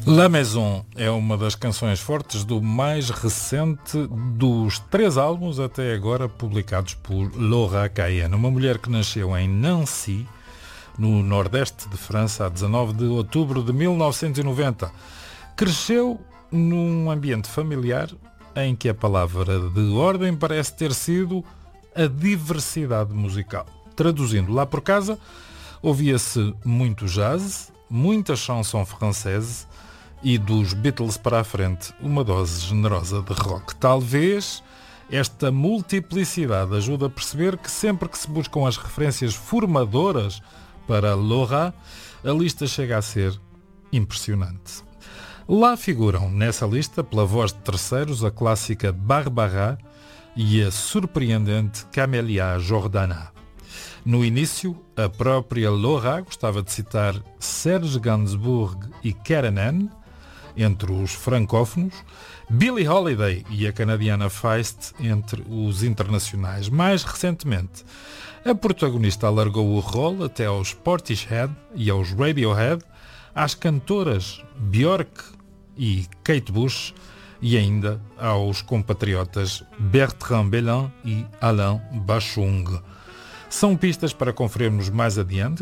La Maison é uma das canções fortes do mais recente dos 3 álbuns até agora publicados por Laura Cayenne, uma mulher que nasceu em Nancy, no nordeste de França, a 19 de outubro de 1990. Cresceu num ambiente familiar em que a palavra de ordem parece ter sido a diversidade musical. Traduzindo lá por casa, ouvia-se muito jazz, muita chanson française e dos Beatles para a frente, uma dose generosa de rock. Talvez esta multiplicidade ajude a perceber que sempre que se buscam as referências formadoras para Laura, a lista chega a ser impressionante. Lá figuram nessa lista, pela voz de terceiros, a clássica Barbara e a surpreendente Camélia Jordana. No início, a própria Laura gostava de citar Serge Gainsbourg e Karanen, entre os francófonos, Billie Holiday e a canadiana Feist entre os internacionais. Mais recentemente, a protagonista alargou o rol até aos Portishead e aos Radiohead, às cantoras Björk e Kate Bush e ainda aos compatriotas Bertrand Belin e Alain Bachung. São pistas para conferirmos mais adiante